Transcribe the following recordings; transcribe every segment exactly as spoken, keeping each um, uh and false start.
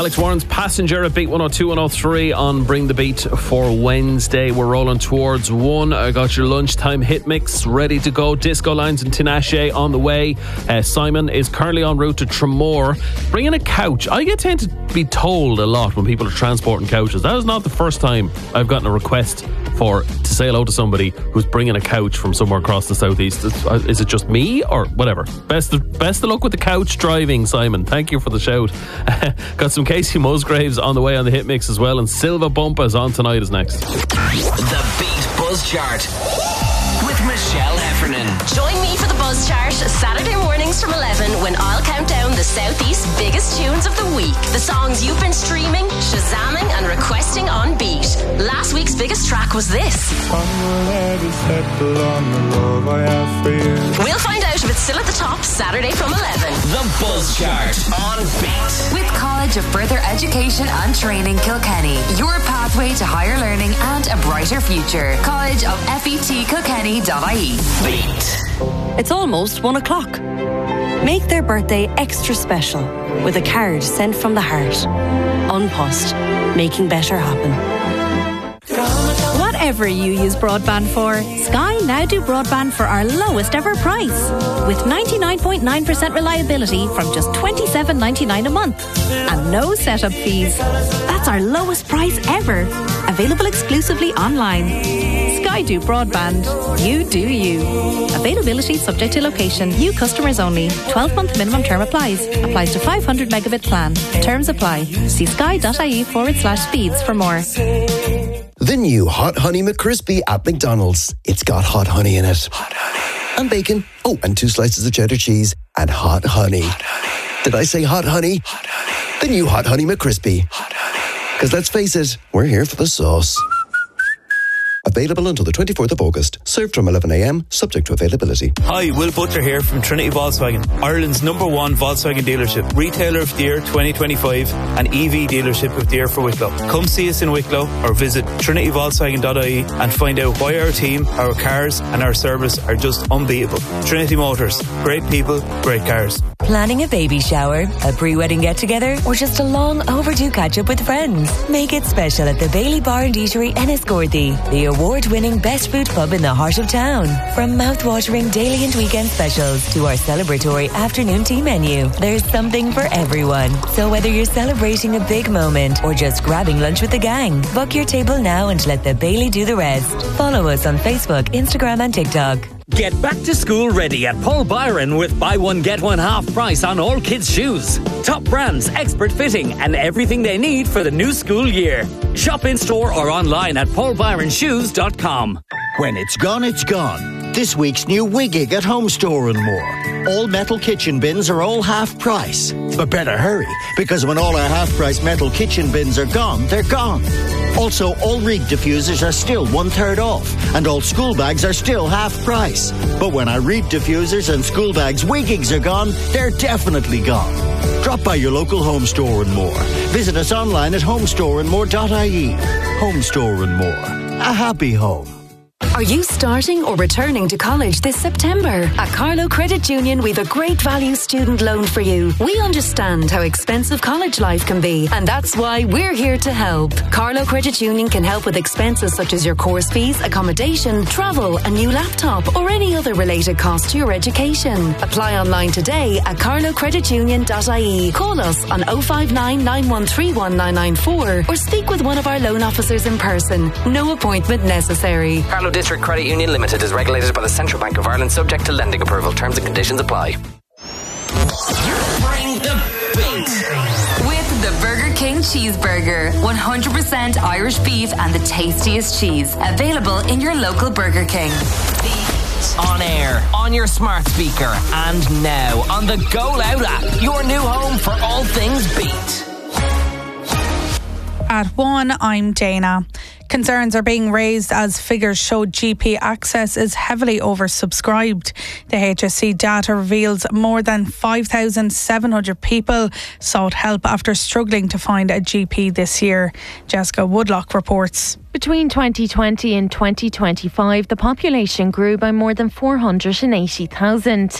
Alex Warren's Passenger at Beat one oh two, one oh three on Bring the Beat for Wednesday. We're rolling towards one. I got your lunchtime hit mix ready to go. Disco Lines and Tinashe on the way. Uh, Simon is currently en route to Tramore, bringing a couch. I get tend to be told a lot when people are transporting couches. That is not the first time I've gotten a request for to say hello to somebody who's bringing a couch from somewhere across the southeast. Is it just me or whatever? Best of, best of luck with the couch driving, Simon. Thank you for the shout. Got some Casey Musgraves on the way on the hit mix as well, and Silva Bumpas on tonight is next. The Beat Buzz Chart with Michelle Heffernan. Join me for the Buzz Chart Saturday mornings from eleven when I'll count down the Southeast's biggest tunes of the week. The songs you've been streaming, shazamming and requesting on Beat. Last week's biggest track was this. We'll find out if it's still at the top Saturday from eleven. The Buzz Chart on Beat. With College of Further Education and Training Kilkenny, your pathway to higher learning and a brighter future. College of F E T Kilkenny dot I E. Beat. It's almost one o'clock. Make their birthday extra special with a card sent from the heart. Unpost, making better happen. Whatever you use broadband for, Sky now do broadband for our lowest ever price. With ninety-nine point nine percent reliability from just twenty-seven ninety-nine a month. And no setup fees. That's our lowest price ever. Available exclusively online. Sky do broadband. You do you. Availability subject to location. New customers only. twelve month minimum term applies. Applies to five hundred megabit plan. Terms apply. See sky.ie forward slash speeds for more. The new Hot Honey McCrispy at McDonald's. It's got hot honey in it. Hot honey. And bacon. Oh, and two slices of cheddar cheese. And hot honey. Hot honey. Did I say hot honey? Hot honey. The new Hot Honey McCrispy. Hot honey. Because let's face it, we're here for the sauce. Available until the twenty-fourth of August. Served from eleven a.m, subject to availability. Hi, Will Butler here from Trinity Volkswagen, Ireland's number one Volkswagen dealership, retailer of the year twenty twenty-five and E V dealership of the year for Wicklow. Come see us in Wicklow or visit trinity volkswagen dot I E and find out why our team, our cars and our service are just unbeatable. Trinity Motors, great people, great cars. Planning a baby shower, a pre-wedding get-together, or just a long overdue catch-up with friends? Make it special at the Bailey Bar and Eatery Enniscorthy, the award-winning best food pub in the heart of town. From mouth-watering daily and weekend specials to our celebratory afternoon tea menu, there's something for everyone. So whether you're celebrating a big moment or just grabbing lunch with the gang, book your table now and let the Bailey do the rest. Follow us on Facebook, Instagram and TikTok. Get back to school ready at Paul Byron with buy one get one half price on all kids' shoes. Top brands, expert fitting and everything they need for the new school year. Shop in store or online at paul byron shoes dot com. When it's gone, it's gone. This week's new Wigig at Home Store and More. All metal kitchen bins are all half price. But better hurry, because when all our half price metal kitchen bins are gone, they're gone. Also, all Rig diffusers are still one third off, and all school bags are still half price. But when our Rig diffusers and school bags Wigigs are gone, they're definitely gone. Drop by your local Home Store and More. Visit us online at home store and more dot I E. Home Store and More. A happy home. Are you starting or returning to college this September? At Carlow Credit Union, we've a great value student loan for you. We understand how expensive college life can be, and that's why we're here to help. Carlow Credit Union can help with expenses such as your course fees, accommodation, travel, a new laptop, or any other related cost to your education. Apply online today at carlow credit union dot I E. Call us on oh five nine, nine one three one, nine nine four or speak with one of our loan officers in person. No appointment necessary. Carlow District Credit Union Limited is regulated by the Central Bank of Ireland, subject to lending approval. Terms and conditions apply. Bring the beat. With the Burger King Cheeseburger, one hundred percent Irish beef and the tastiest cheese. Available in your local Burger King. On air, on your smart speaker, and now on the Go Loud app, your new home for all things beat. At one, I'm Dana. Concerns are being raised as figures show G P access is heavily oversubscribed. The H S C data reveals more than five thousand seven hundred people sought help after struggling to find a G P this year. Jessica Woodlock reports. Between twenty twenty and twenty twenty-five, the population grew by more than four hundred eighty thousand.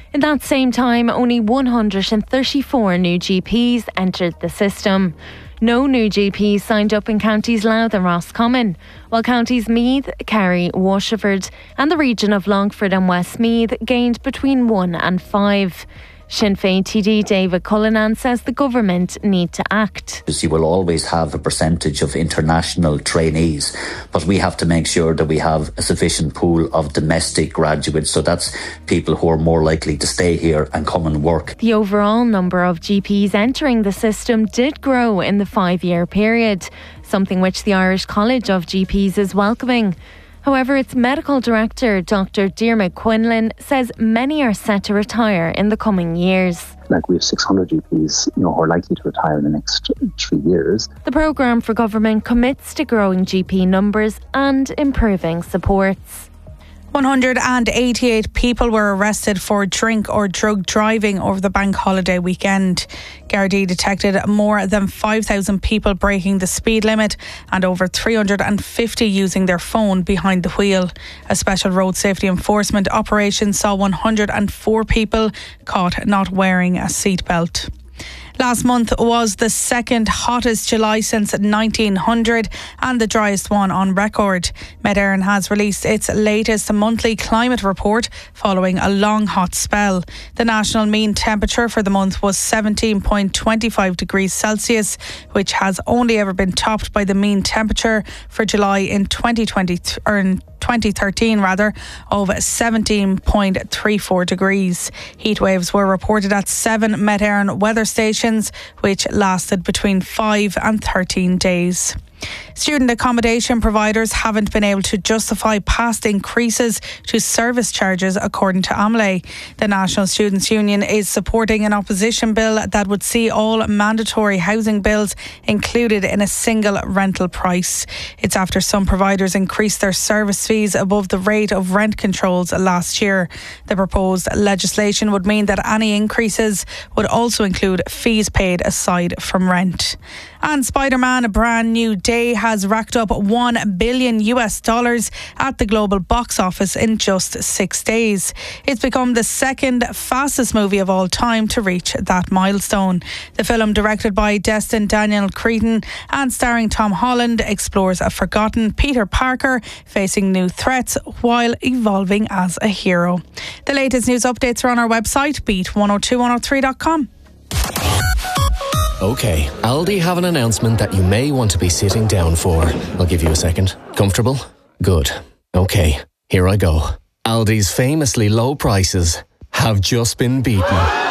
In that same time, only one hundred thirty-four new G Ps entered the system. No new G Ps signed up in counties Louth and Roscommon, while counties Meath, Kerry, Waterford and the region of Longford and Westmeath gained between one and five. Sinn Féin T D David Cullinan says the government need to act. You will always have a percentage of international trainees, but we have to make sure that we have a sufficient pool of domestic graduates, so that's people who are more likely to stay here and come and work. The overall number of G Ps entering the system did grow in the five-year period, something which the Irish College of G Ps is welcoming. However, its medical director, Doctor Diarmaid Quinlan, says many are set to retire in the coming years. Like we have six hundred G Ps, you know, who are likely to retire in the next three years. The programme for government commits to growing G P numbers and improving supports. one hundred eighty-eight people were arrested for drink or drug driving over the bank holiday weekend. Gardaí detected more than five thousand people breaking the speed limit and over three hundred fifty using their phone behind the wheel. A special road safety enforcement operation saw one hundred four people caught not wearing a seatbelt. Last month was the second hottest July since nineteen hundred and the driest one on record. Met Éireann has released its latest monthly climate report following a long hot spell. The national mean temperature for the month was seventeen point two five degrees Celsius, which has only ever been topped by the mean temperature for July in twenty twenty or in twenty thirteen rather, of seventeen point three four degrees. Heat waves were reported at seven Met Éireann weather stations, which lasted between five and thirteen days. Student accommodation providers haven't been able to justify past increases to service charges, according to AMLE. The National Students' Union is supporting an opposition bill that would see all mandatory housing bills included in a single rental price. It's after some providers increased their service fees above the rate of rent controls last year. The proposed legislation would mean that any increases would also include fees paid aside from rent. And Spider-Man: A Brand New Day has racked up one billion US dollars at the global box office in just six days. It's become the second fastest movie of all time to reach that milestone. The film, directed by Destin Daniel Cretton and starring Tom Holland, explores a forgotten Peter Parker facing new threats while evolving as a hero. The latest news updates are on our website, beat one oh two one oh three dot com. OK, Aldi have an announcement that you may want to be sitting down for. I'll give you a second. Comfortable? Good. OK, here I go. Aldi's famously low prices have just been beaten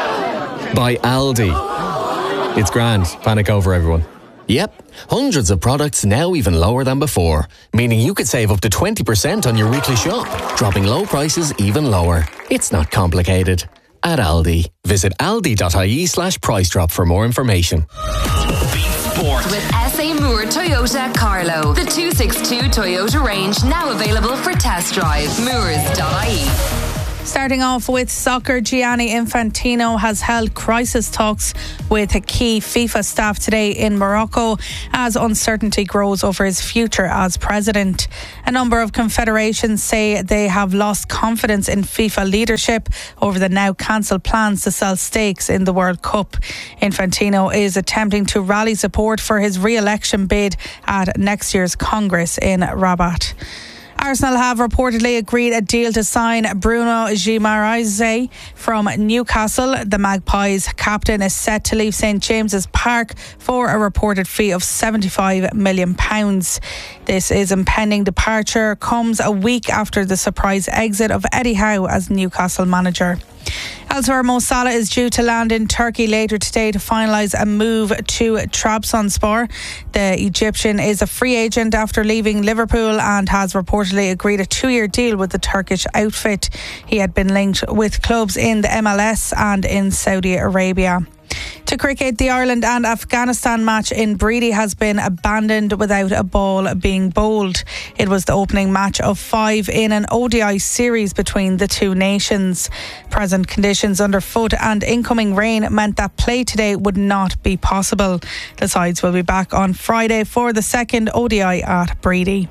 by Aldi. It's grand. Panic over, everyone. Yep, hundreds of products now even lower than before, meaning you could save up to twenty percent on your weekly shop, dropping low prices even lower. It's not complicated. At Aldi. Visit aldi.ie slash price drop for more information. Sport. With S A Moore Toyota Carlo. The two sixty-two Toyota range now available for test drive. Moores dot I E. Starting off with soccer, Gianni Infantino has held crisis talks with key FIFA staff today in Morocco as uncertainty grows over his future as president. A number of confederations say they have lost confidence in FIFA leadership over the now cancelled plans to sell stakes in the World Cup. Infantino is attempting to rally support for his re-election bid at next year's Congress in Rabat. Arsenal have reportedly agreed a deal to sign Bruno Guimaraes from Newcastle. The Magpies captain is set to leave St James's Park for a reported fee of seventy-five million pounds. This is impending departure comes a week after the surprise exit of Eddie Howe as Newcastle manager. Elsewhere, Mo Salah is due to land in Turkey later today to finalise a move to Trabzonspor. The Egyptian is a free agent after leaving Liverpool and has reportedly agreed a two-year deal with the Turkish outfit. He had been linked with clubs in the M L S and in Saudi Arabia. To cricket, the Ireland and Afghanistan match in Breedy has been abandoned without a ball being bowled. It was the opening match of five in an O D I series between the two nations. Present conditions underfoot and incoming rain meant that play today would not be possible. The sides will be back on Friday for the second O D I at Breedy.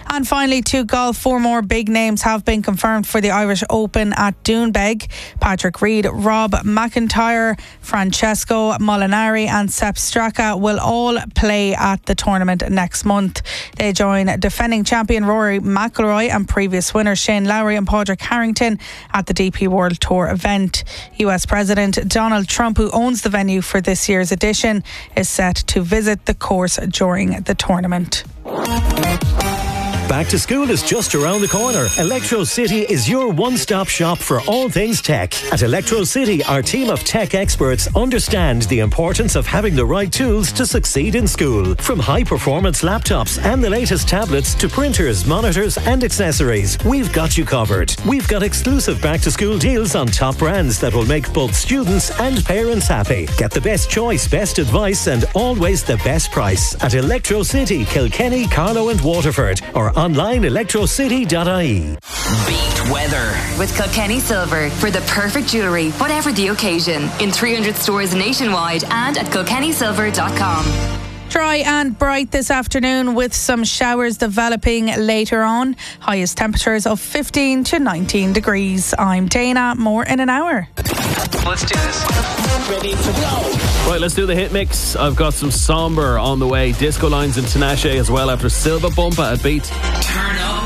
And finally, to golf, four more big names have been confirmed for the Irish Open at Doonbeg. Patrick Reed, Rob McIntyre, Francesco Molinari and Sepp Straka will all play at the tournament next month. They join defending champion Rory McIlroy and previous winner Shane Lowry and Padraig Harrington at the D P World Tour event. U S President Donald Trump, who owns the venue for this year's edition, is set to visit the course during the tournament. Back to school is just around the corner. Electro City is your one-stop shop for all things tech. At Electro City, our team of tech experts understand the importance of having the right tools to succeed in school. From high-performance laptops and the latest tablets to printers, monitors and accessories, we've got you covered. We've got exclusive back-to-school deals on top brands that will make both students and parents happy. Get the best choice, best advice and always the best price at Electro City, Kilkenny, Carlow and Waterford, or online electro city dot I E. Beat weather with Kilkenny Silver for the perfect jewellery, whatever the occasion, in three hundred stores nationwide and at kilkenny silver dot com. Dry and bright this afternoon with some showers developing later on. Highest temperatures of fifteen to nineteen degrees. I'm Dana. More in an hour. Let's do this. Ready to go. Right, let's do the hit mix. I've got some somber on the way. Disco Lines and Tinashe as well after Silva Bumpa at Beat. Turn up